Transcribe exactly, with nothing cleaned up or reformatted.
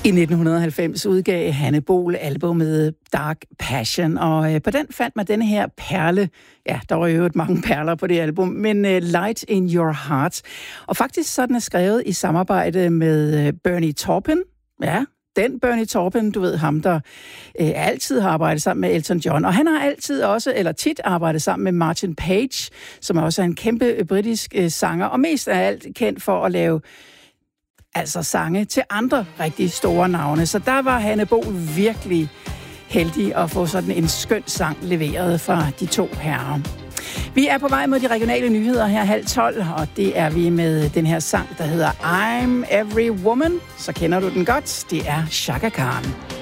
I nitten halvfems udgav Hanne Bol albumet Dark Passion, og på den fandt man denne her perle. Ja, der var jo mange perler på det album, men Light in Your Heart. Og faktisk så er den skrevet i samarbejde med Bernie Taupin. Ja, den Bernie Taupin, du ved ham, der øh, altid har arbejdet sammen med Elton John. Og han har altid også, eller tit arbejdet sammen med Martin Page, som også er en kæmpe britisk øh, sanger, og mest af alt kendt for at lave altså sange til andre rigtig store navne. Så der var Hanne Bol virkelig heldig at få sådan en skøn sang leveret fra de to herrer. Vi er på vej mod de regionale nyheder her halv tolv, og det er vi med den her sang, der hedder I'm Every Woman. Så kender du den godt. Det er Chaka Khan.